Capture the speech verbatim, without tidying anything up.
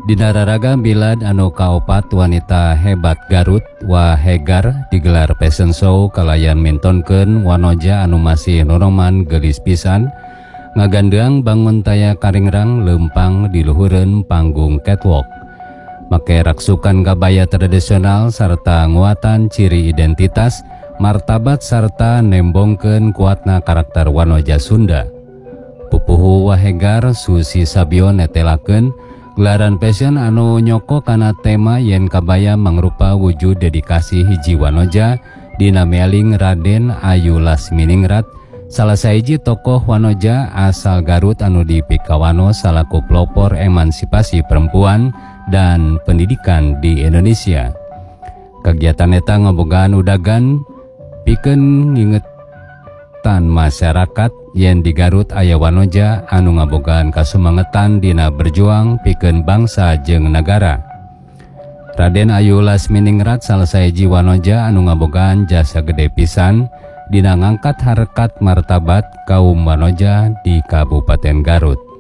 Dina raraga bilad anu kaopat wanita hebat Garut Wahegar digelar fashion show kalayan mintonkeun wanoja anu masih nuroman gelis pisan ngagandang bangun taya karingrang lempang di luhureun panggung catwalk. Make raksukan gabaya tradisional serta nguatan ciri identitas, martabat serta nembongkeun kuatna karakter wanoja Sunda. Pupuhu Wahegar Susi Sabio netelakeun gelaran fashion anu nyoko kana tema yen kabaya mangrupa wujud dedikasi hiji wanoja dina mealing Raden Ayu Lasminingrat, salah sahiji tokoh wanoja asal Garut anu dipikawano salaku pelopor emansipasi perempuan dan pendidikan di Indonesia. Kegiatan eta ngabogaan udagan pikeun ngingetan masyarakat yen di Garut aya wanoja anu ngabogaan kasumangetan dina berjuang pikeun bangsa jeung negara. Raden Ayu Lasminingrat salah sahiji wanoja anu ngabogaan jasa gede pisan dina ngangkat harkat martabat kaum wanoja di Kabupaten Garut.